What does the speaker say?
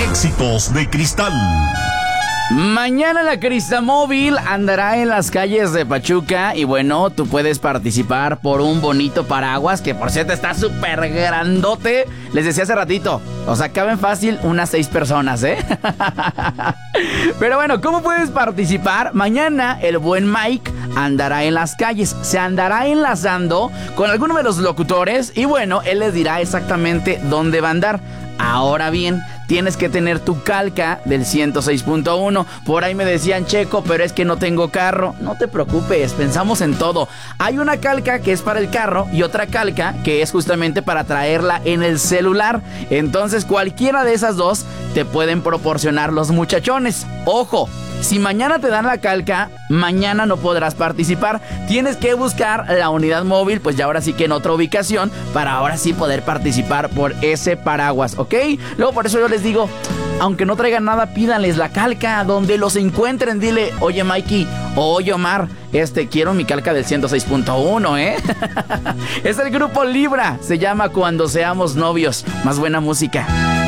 Éxitos de Cristal. Mañana la Cristamóvil andará en las calles de Pachuca y bueno, tú puedes participar por un bonito paraguas que por cierto está súper grandote. Les decía hace ratito, o sea, caben fácil unas 6 personas, ¿eh? Pero bueno, ¿cómo puedes participar? Mañana el buen Mike andará en las calles, se andará enlazando con alguno de los locutores y bueno, él les dirá exactamente dónde va a andar. Ahora bien, tienes que tener tu calca del 106.1. Por ahí me decían, Checo, pero es que no tengo carro. No te preocupes, pensamos en todo. Hay una calca que es para el carro y otra calca que es justamente para traerla en el celular. Entonces, cualquiera de esas dos te pueden proporcionar los muchachones. ¡Ojo! Si mañana te dan la calca, mañana no podrás participar. Tienes que buscar la unidad móvil, pues ya ahora sí que en otra ubicación, para ahora sí poder participar por ese paraguas, ¿ok? Luego por eso yo les digo, aunque no traigan nada, pídanles la calca donde los encuentren. Dile, oye Mikey, o oye Omar, quiero mi calca del 106.1, ¿eh? Es el grupo Libra, se llama Cuando Seamos Novios. Más buena música.